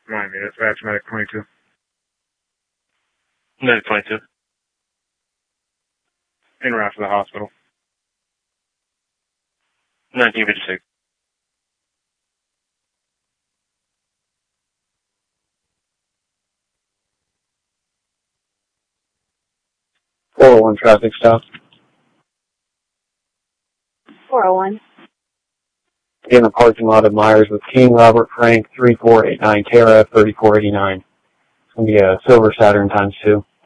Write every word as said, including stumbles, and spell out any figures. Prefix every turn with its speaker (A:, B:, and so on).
A: Miami, dispatch, medic twenty-two.
B: Medic twenty-two.
A: En route to the hospital.
B: nineteen fifty-six.
C: four oh one traffic stop.
D: four oh one.
C: In the parking lot of Myers with King Robert Frank three four eight nine K R F thirty-four eighty-nine. It's going to be a Silver Saturn times two.